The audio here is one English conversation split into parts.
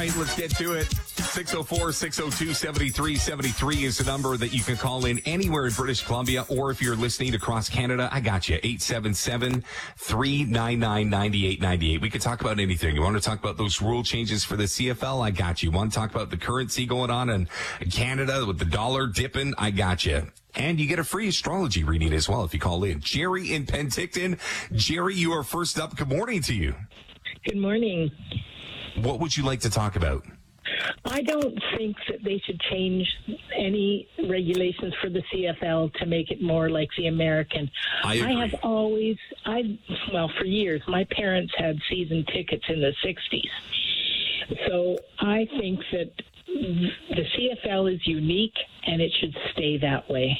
right, let's get to it. 604-602-7373 is the number that you can call in anywhere in British Columbia, or if you're listening across Canada, I got you. 877-399-9898. We could talk about anything. You want to talk about those rule changes for the CFL? I got you. Want to talk about the currency going on in Canada with the dollar dipping? I got you. And you get a free astrology reading as well if you call in. Jerry in Penticton. Jerry, you are first up. Good morning to you. Good morning. What would you like to talk about? I don't think that they should change any regulations for the CFL to make it more like the American. I agree. For years, my parents had season tickets in the 60s. So I think that the CFL is unique and it should stay that way.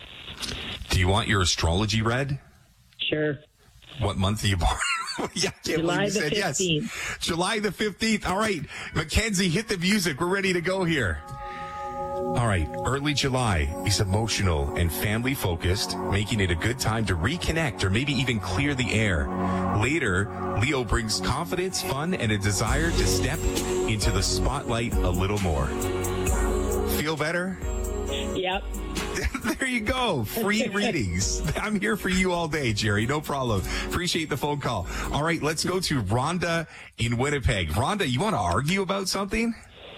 Do you want your astrology read? Sure. What month are you born? Yeah, July the 15th. Yes. July the 15th. All right. Mackenzie, hit the music. We're ready to go here. All right. Early July is emotional and family focused, making it a good time to reconnect or maybe even clear the air. Later, Leo brings confidence, fun, and a desire to step into the spotlight a little more. Feel better? Yep. There you go. Free readings. I'm here for you all day, Jerry. No problem. Appreciate the phone call. All right, let's go to Rhonda in Winnipeg. Rhonda, you want to argue about something?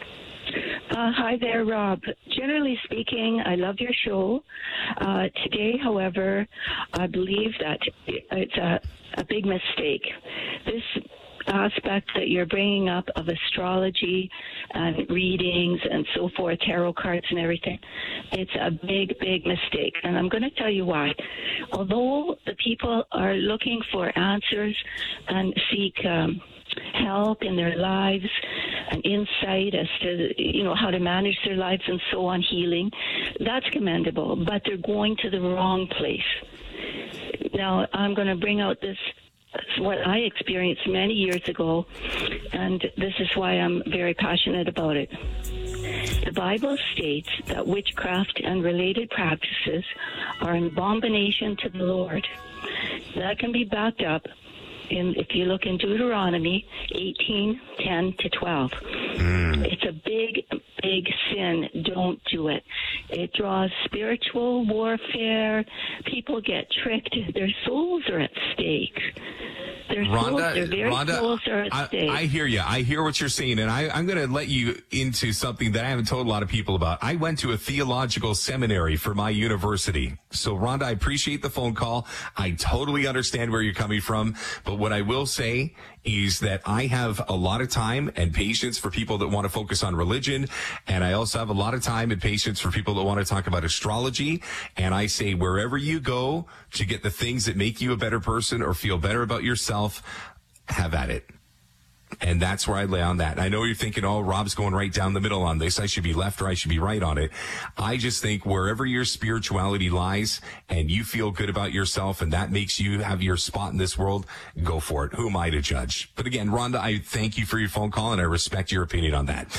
Hi there, Rob. Generally speaking, I love your show. Today, however, I believe that it's a big mistake. This aspect that you're bringing up of astrology and readings and so forth, tarot cards and everything, it's a big, big mistake. And I'm going to tell you why. Although the people are looking for answers and seek help in their lives and insight as to, how to manage their lives and so on, healing, that's commendable, but they're going to the wrong place. Now, I'm going to bring out this, what I experienced many years ago, and this is why I'm very passionate about it. The Bible states that witchcraft and related practices are an abomination to the Lord. That can be backed up if you look in Deuteronomy 18:10-12. It's a big, big sin. Don't do it. It draws spiritual warfare. People get tricked. Their souls are at stake. Their souls are at stake. I hear you. I hear what you're saying, and I'm going to let you into something that I haven't told a lot of people about. I went to a theological seminary for my university. So, Rhonda, I appreciate the phone call. I totally understand where you're coming from, but what I will say is that I have a lot of time and patience for people that want to focus on religion, and I also have a lot of time and patience for people that want to talk about astrology, and I say wherever you go to get the things that make you a better person or feel better about yourself, have at it. And that's where I lay on that. I know you're thinking, oh, Rob's going right down the middle on this. I should be left or I should be right on it. I just think wherever your spirituality lies and you feel good about yourself and that makes you have your spot in this world, go for it. Who am I to judge? But again, Rhonda, I thank you for your phone call and I respect your opinion on that.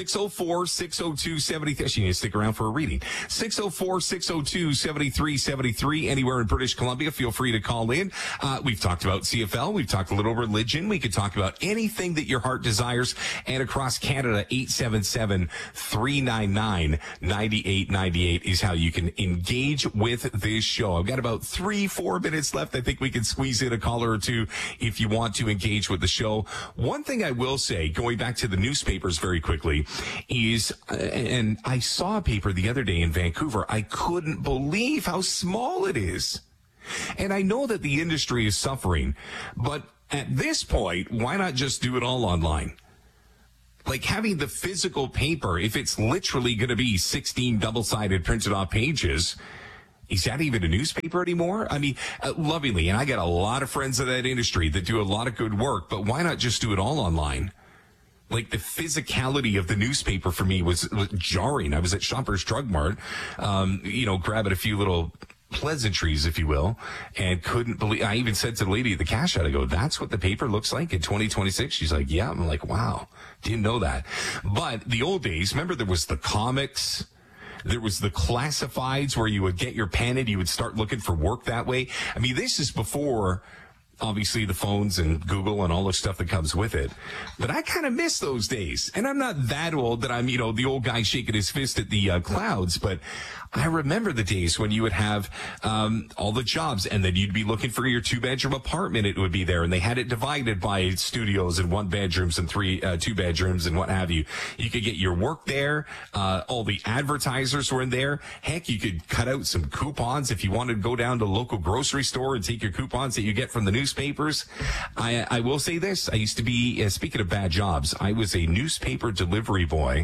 604-602-73. She needs to stick around for a reading. 604-602-7373. Anywhere in British Columbia, feel free to call in. We've talked about CFL. We've talked a little religion. We could talk about anything that your heart desires. And across Canada, 877-399-9898 is how you can engage with this show. I've got about 3-4 minutes left. I think we can squeeze in a caller or two if you want to engage with the show. One thing I will say, going back to the newspapers very quickly, is, and I saw a paper the other day in Vancouver, I couldn't believe how small it is. And I know that the industry is suffering, but at this point, why not just do it all online? Like having the physical paper, if it's literally going to be 16 double-sided printed off pages, is that even a newspaper anymore? I mean, lovingly, and I got a lot of friends in that industry that do a lot of good work, but why not just do it all online? Like the physicality of the newspaper for me was jarring. I was at Shoppers Drug Mart, grabbing a few little pleasantries, if you will, and couldn't believe. I even said to the lady at the cash out, I go, that's what the paper looks like in 2026? She's like, yeah. I'm like, wow, didn't know that. But the old days, remember there was the comics, there was the classifieds where you would get your pen and you would start looking for work that way. I mean, this is before obviously the phones and Google and all the stuff that comes with it. But I kind of miss those days. And I'm not that old that I'm, the old guy shaking his fist at the clouds, but I remember the days when you would have all the jobs, and then you'd be looking for your 2-bedroom apartment. It would be there, and they had it divided by studios and 1 bedrooms and 2 bedrooms and what have you. You could get your work there. All the advertisers were in there. Heck, you could cut out some coupons if you wanted to go down to a local grocery store and take your coupons that you get from the newspapers. I will say this. I used to be, speaking of bad jobs, I was a newspaper delivery boy.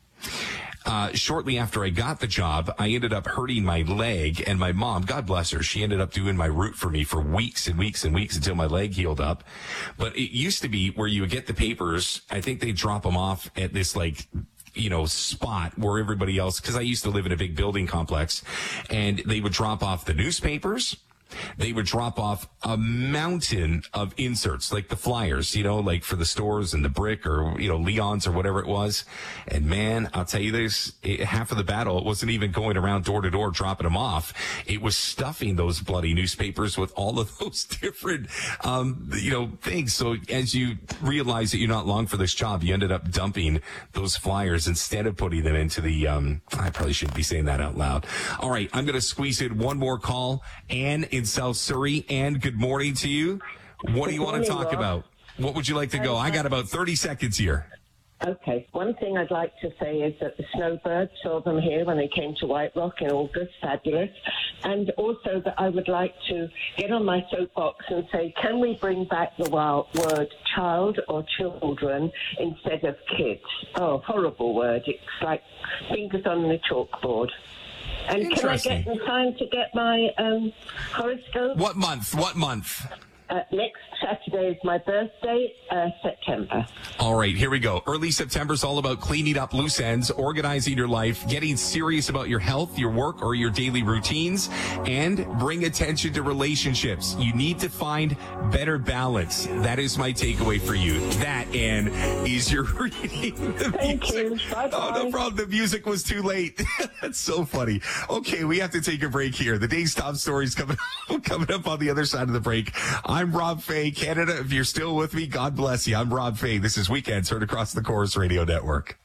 Shortly after I got the job, I ended up hurting my leg, and my mom, God bless her, she ended up doing my route for me for weeks and weeks and weeks until my leg healed up. But it used to be where you would get the papers. I think they drop them off at this spot where everybody else, because I used to live in a big building complex, and they would drop off the newspapers. They would drop off a mountain of inserts, like the flyers, like for the stores and the Brick or, Leon's or whatever it was. And man, I'll tell you this, half of the battle, it wasn't even going around door to door dropping them off. It was stuffing those bloody newspapers with all of those different, things. So as you realize that you're not long for this job, you ended up dumping those flyers instead of putting them into the, I probably shouldn't be saying that out loud. All right. I'm going to squeeze in one more call. Anne in South Surrey. Anne, good morning to you. What do you want to talk about? What would you like to go? I got about 30 seconds here. Okay. One thing I'd like to say is that the snowbirds saw them here when they came to White Rock in August. Fabulous. And also that I would like to get on my soapbox and say, can we bring back the word child or children instead of kids? Oh, horrible word. It's like fingers on the chalkboard. And can I get in time to get my horoscope? What month? Next Saturday is my birthday, September. All right, here we go. Early September is all about cleaning up loose ends, organizing your life, getting serious about your health, your work, or your daily routines, and bring attention to relationships. You need to find better balance. That is my takeaway for you. That, Anne, is your reading. Thank you. Bye-bye. Oh, no problem. The music was too late. That's so funny. Okay, we have to take a break here. The day's top stories coming up on the other side of the break. I'm Rob Fay, Canada. If you're still with me, God bless you. I'm Rob Fay. This is Weekends heard across the Chorus Radio Network.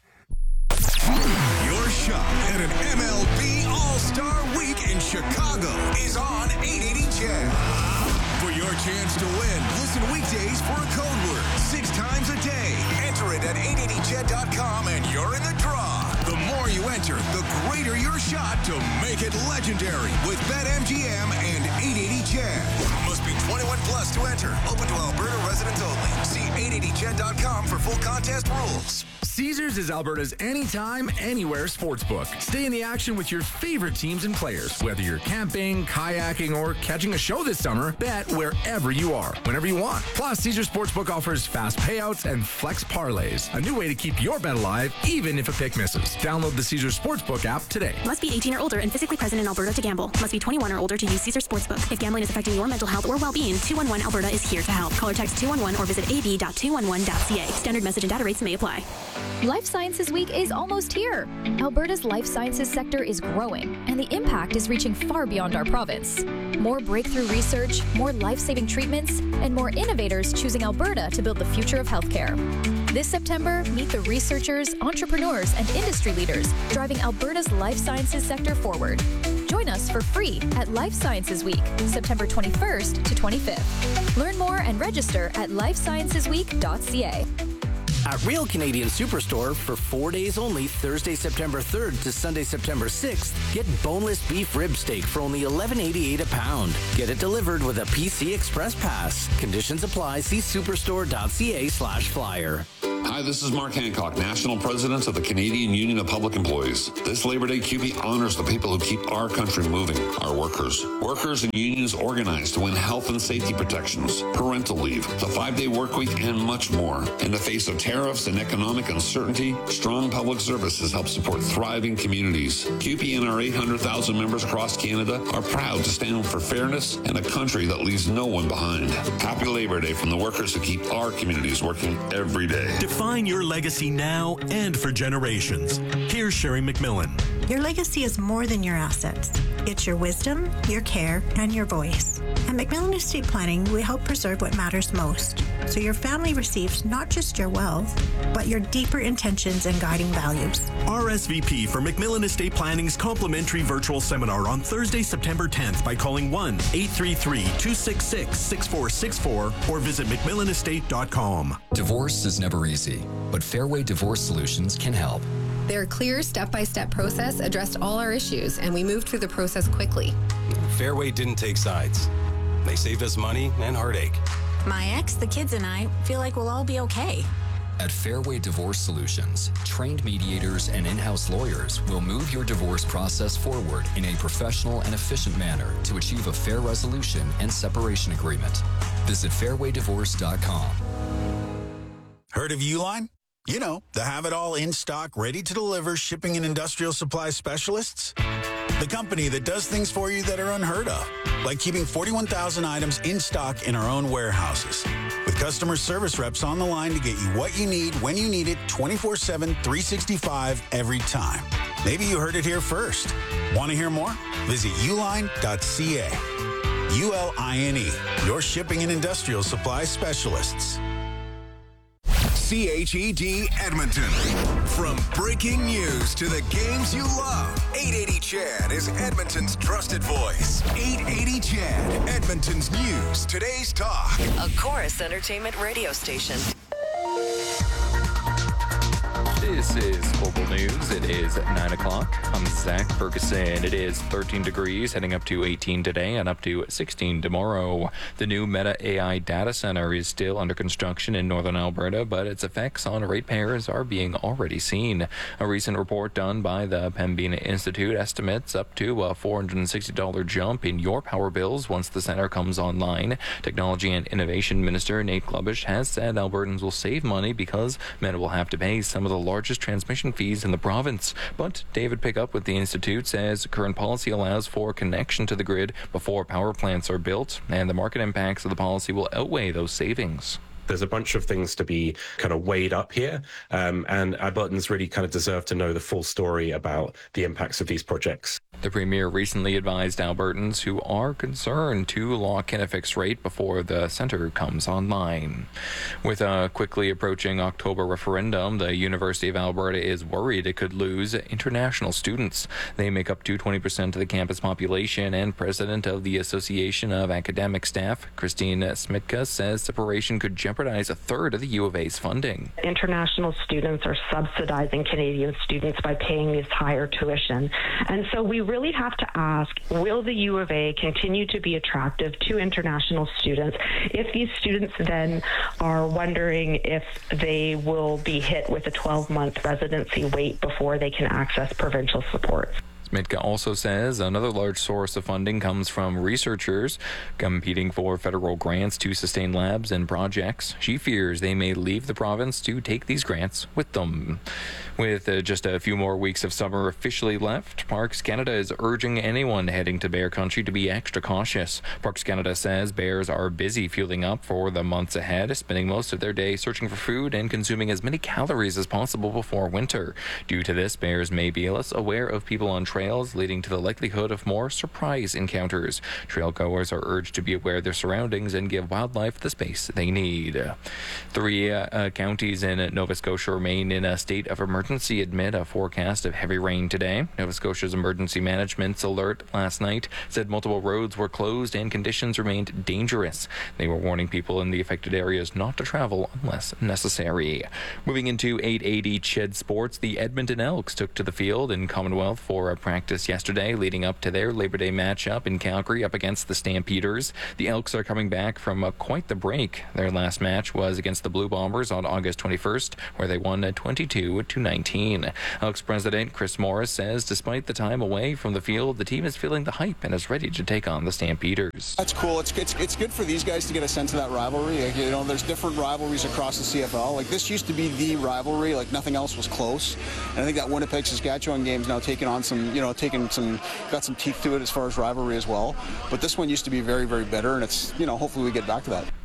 Your shot at an MLB All-Star Week in Chicago is on 880 CHED. For your chance to win, listen weekdays for a code word 6 times a day. Enter it at 880ched.com and you're in the draw. The more you enter, the greater your shot to make it legendary with BetMGM and 880 CHED. Must be 21 plus to enter. Open to Alberta residents only. See 880ched.com for full contest rules. Caesars is Alberta's anytime, anywhere sportsbook. Stay in the action with your favorite teams and players. Whether you're camping, kayaking, or catching a show this summer, bet wherever you are, whenever you want. Plus, Caesars Sportsbook offers fast payouts and flex parlays, a new way to keep your bet alive, even if a pick misses. Download the Caesars Sportsbook app today. Must be 18 or older and physically present in Alberta to gamble. Must be 21 or older to use Caesars Sportsbook. If gambling is affecting your mental health or well-being, 211 Alberta is here to help. Call or text 211 or visit ab.211.ca. Standard message and data rates may apply. Life Sciences Week is almost here. Alberta's life sciences sector is growing, and the impact is reaching far beyond our province. More breakthrough research, more life-saving treatments, and more innovators choosing Alberta to build the future of healthcare. This September, meet the researchers, entrepreneurs, and industry leaders driving Alberta's life sciences sector forward. Join us for free at Life Sciences Week, September 21st to 25th. Learn more and register at lifesciencesweek.ca. At Real Canadian Superstore, for 4 days only, Thursday, September 3rd to Sunday, September 6th, get boneless beef rib steak for only $11.88 a pound. Get it delivered with a PC Express Pass. Conditions apply. See superstore.ca/flyer. Hi, this is Mark Hancock, National President of the Canadian Union of Public Employees. This Labor Day, CUPE honors the people who keep our country moving, our workers. Workers and unions organized to win health and safety protections, parental leave, the 5-day work week, and much more. In the face of tariffs and economic uncertainty, strong public services help support thriving communities. CUPE and our 800,000 members across Canada are proud to stand for fairness and a country that leaves no one behind. Happy Labor Day from the workers who keep our communities working every day. Define your legacy now and for generations. Here's Sherry McMillan. Your legacy is more than your assets. It's your wisdom, your care, and your voice. At Macmillan Estate Planning, we help preserve what matters most, so your family receives not just your wealth, but your deeper intentions and guiding values. RSVP for Macmillan Estate Planning's complimentary virtual seminar on Thursday, September 10th by calling 1-833-266-6464 or visit macmillanestate.com. Divorce is never easy, but Fairway Divorce Solutions can help. Their clear step-by-step process addressed all our issues, and we moved through the process quickly. Fairway didn't take sides. They saved us money and heartache. My ex, the kids, and I feel like we'll all be okay. At Fairway Divorce Solutions, trained mediators and in-house lawyers will move your divorce process forward in a professional and efficient manner to achieve a fair resolution and separation agreement. Visit fairwaydivorce.com. Heard of Uline? You know, the have-it-all in-stock, ready-to-deliver shipping and industrial supply specialists. The company that does things for you that are unheard of, like keeping 41,000 items in stock in our own warehouses. With customer service reps on the line to get you what you need when you need it 24/7, 365 every time. Maybe you heard it here first. Want to hear more? Visit uline.ca. ULINE, your shipping and industrial supply specialists. CHED Edmonton. From breaking news to the games you love, 880 CHED is Edmonton's trusted voice. 880 CHED, Edmonton's news, today's talk. A Chorus Entertainment radio station. This is Global News. It is 9 o'clock. I'm Zach Ferguson. It is 13 degrees, heading up to 18 today and up to 16 tomorrow. The new Meta AI data center is still under construction in northern Alberta, but its effects on ratepayers are being already seen. A recent report done by the Pembina Institute estimates up to a $460 jump in your power bills once the center comes online. Technology and Innovation Minister Nate Glubish has said Albertans will save money because Meta will have to pay some of the largest transmission fees in the province. But David Pickup with the Institute says current policy allows for connection to the grid before power plants are built, and the market impacts of the policy will outweigh those savings. There's a bunch of things to be kind of weighed up here, and Albertans really kind of deserve to know the full story about the impacts of these projects. The Premier recently advised Albertans who are concerned to lock in a fixed rate before the centre comes online. With a quickly approaching October referendum, the University of Alberta is worried it could lose international students. They make up to 20% of the campus population, and President of the Association of Academic Staff, Christine Smitka, says separation could jeopardize a third of the U of A's funding. International students are subsidizing Canadian students by paying this higher tuition. And so we really have to ask, will the U of A continue to be attractive to international students if these students then are wondering if they will be hit with a 12-month residency wait before they can access provincial supports? Smitka also says another large source of funding comes from researchers competing for federal grants to sustain labs and projects. She fears they may leave the province to take these grants with them. With just a few more weeks of summer officially left, Parks Canada is urging anyone heading to bear country to be extra cautious. Parks Canada says bears are busy fueling up for the months ahead, spending most of their day searching for food and consuming as many calories as possible before winter. Due to this, bears may be less aware of people on trails, leading to the likelihood of more surprise encounters. Trail goers are urged to be aware of their surroundings and give wildlife the space they need. 3 counties in Nova Scotia remain in a state of emergency amid a forecast of heavy rain today. Nova Scotia's emergency management's alert last night said multiple roads were closed and conditions remained dangerous. They were warning people in the affected areas not to travel unless necessary. Moving into 880 CHED Sports, the Edmonton Elks took to the field in Commonwealth for a practice yesterday, leading up to their Labor Day matchup in Calgary up against the Stampeders. The Elks are coming back from quite the break. Their last match was against the Blue Bombers on August 21st, where they won 22-19. Elks president Chris Morris says despite the time away from the field, the team is feeling the hype and is ready to take on the Stampeders. That's cool. It's good for these guys to get a sense of that rivalry. Like, you know, there's different rivalries across the CFL. Like, this used to be the rivalry. Like, nothing else was close. And I think that Winnipeg-Saskatchewan game's now taking on some, got some teeth to it as far as rivalry as well. But this one used to be very, very bitter, and it's, hopefully we get back to that.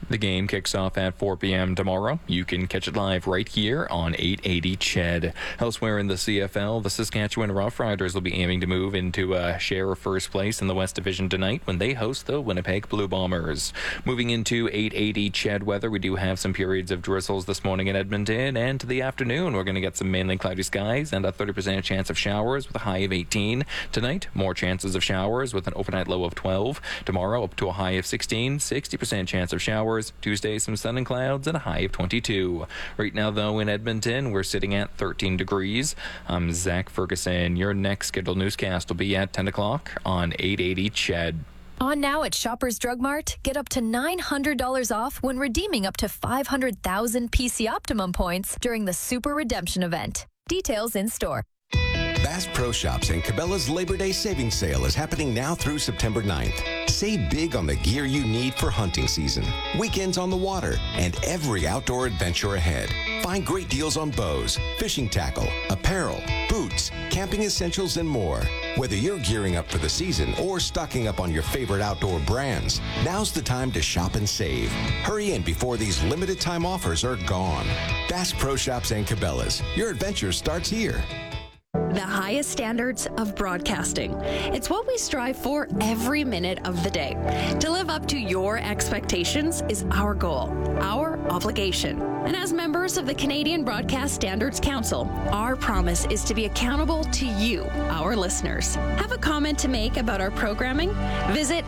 The game kicks off at 4 p.m. tomorrow. You can catch it live right here on 880 CHED. Elsewhere in the CFL, the Saskatchewan Roughriders will be aiming to move into a share of first place in the West Division tonight when they host the Winnipeg Blue Bombers. Moving into 880 CHED weather, we do have some periods of drizzles this morning in Edmonton, and to the afternoon, we're going to get some mainly cloudy skies and a 30% chance of showers with a high of 18. Tonight, more chances of showers with an overnight low of 12. Tomorrow, up to a high of 16, 60% chance of showers. Tuesday, some sun and clouds and a high of 22. Right now, though, in Edmonton, we're sitting at 13 degrees. I'm Zach Ferguson. Your next scheduled newscast will be at 10 o'clock on 880 CHED. On now at Shoppers Drug Mart, get up to $900 off when redeeming up to 500,000 PC Optimum points during the Super Redemption event. Details in store. Bass Pro Shops and Cabela's Labor Day Savings Sale is happening now through September 9th. Save big on the gear you need for hunting season, weekends on the water, and every outdoor adventure ahead. Find great deals on bows, fishing tackle, apparel, boots, camping essentials, and more. Whether you're gearing up for the season or stocking up on your favorite outdoor brands, now's the time to shop and save. Hurry in before these limited time offers are gone. Bass Pro Shops and Cabela's. Your adventure starts here. The highest standards of broadcasting. It's what we strive for every minute of the day. To live up to your expectations is our goal, our obligation. And as members of the Canadian Broadcast Standards Council, our promise is to be accountable to you, our listeners. Have a comment to make about our programming? Visit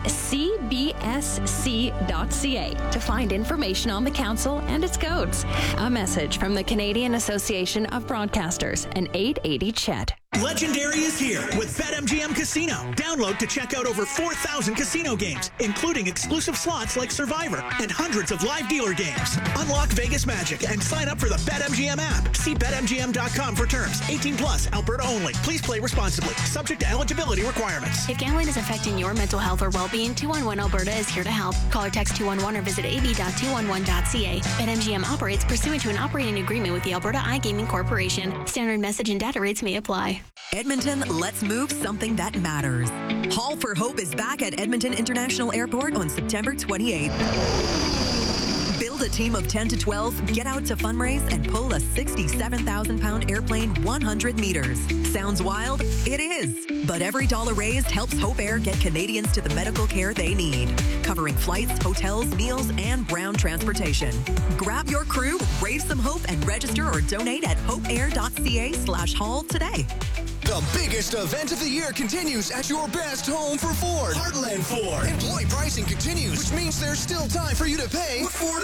cbsc.ca to find information on the council and its codes. A message from the Canadian Association of Broadcasters and 880 CHED. Legendary is here with BetMGM Casino. Download to check out over 4,000 casino games, including exclusive slots like Survivor and hundreds of live dealer games. Unlock Vegas magic and sign up for the BetMGM app. See BetMGM.com for terms. 18 plus, Alberta only. Please play responsibly. Subject to eligibility requirements. If gambling is affecting your mental health or well-being, 211 Alberta is here to help. Call or text 211 or visit ab.211.ca. BetMGM operates pursuant to an operating agreement with the Alberta iGaming Corporation. Standard message and data rates may apply. Edmonton, let's move something that matters. Haul for Hope is back at Edmonton International Airport on September 28th. Build a team of 10 to 12, get out to fundraise, and pull a 67,000-pound airplane 100 meters. Sounds wild? It is. But every dollar raised helps Hope Air get Canadians to the medical care they need, covering flights, hotels, meals, and ground transportation. Grab your crew, raise some hope, and register or donate at hopeair.ca/haul today. The biggest event of the year continues at your best home for Ford. Heartland Ford. Employee pricing continues, which means there's still time for you to pay with Ford